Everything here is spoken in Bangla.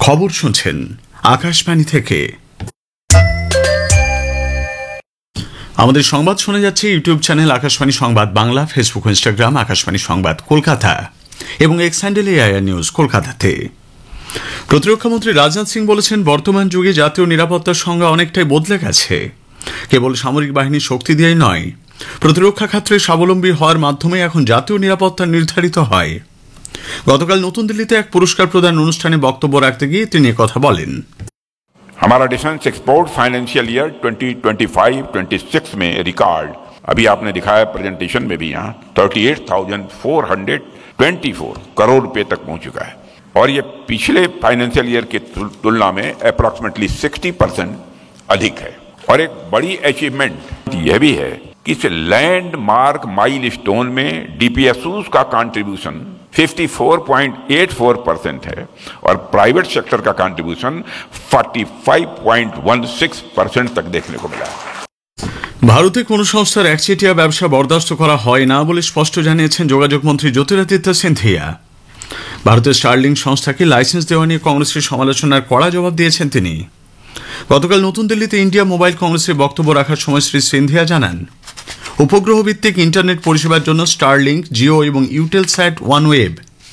খবর শুনছেন আকাশবাণী থেকে। আমাদের সংবাদ শোনা যাচ্ছে ইউটিউব চ্যানেল আকাশবাণী সংবাদ বাংলা, ফেসবুক ও ইনস্টাগ্রাম আকাশবাণী সংবাদ কলকাতা এবং এক্স হ্যান্ডেল এআইআর নিউজ কলকাতাতে। প্রতিরক্ষামন্ত্রী রাজনাথ সিং বলেছেন, বর্তমান যুগে জাতীয় নিরাপত্তার সংজ্ঞা অনেকটাই বদলে গেছে। কেবল সামরিক বাহিনীর শক্তি দিয়েই নয়, প্রতিরক্ষা ক্ষেত্রে স্বাবলম্বী হওয়ার মাধ্যমে এখন জাতীয় নিরাপত্তা নির্ধারিত হয়। গতকাল নতুন দিল্লিতে এক পুরস্কার প্রদান অনুষ্ঠানে বক্তব্য রাখতে গিয়ে তিনি কথা বলেন। हमारा डिफेंस एक्सपोर्ट फाइनेंशियल ईयर 2025-26 में रिकॉर्ड अभी आपने दिखाया प्रेजेंटेशन में भी यहाँ 38,424 करोड़ रुपए तक पहुंच चुका है और ये पिछले फाइनेंशियल ईयर की तुलना में अप्रॉक्सीमेटली 60% अधिक है। और एक बड़ी अचीवमेंट यह भी है कि इस लैंडमार्क माइलस्टोन में डीपीएसयूज का कंट्रीब्यूशन 54.84% है और प्राइवेट सेक्टर का कंट्रीब्यूशन 45.16% तक देखने को मिला है। ভারতে কোন সংস্থার একচেটিয়া ব্যবসা বরদাস্ত করা হয় না বলে স্পষ্ট জানিয়েছেন যোগাযোগ মন্ত্রী জ্যোতিরাদিত্য সিন্ধিয়া। ভারতের স্টারলিংক সংস্থাকে লাইসেন্স দেওয়া নিয়ে কংগ্রেসের সমালোচনার কড়া জবাব দিয়েছেন তিনি। গতকাল নতুন দিল্লিতে ইন্ডিয়া মোবাইল কংগ্রেসে বক্তব্য রাখার সময় শ্রী সিন্ধিয়া জানান, উপগ্রহ ভিত্তিক ইন্টারনেট পরিষেবার জন্য স্টারলিংক, জিও এবং ইউটেলস্যাট ওয়ানওয়েব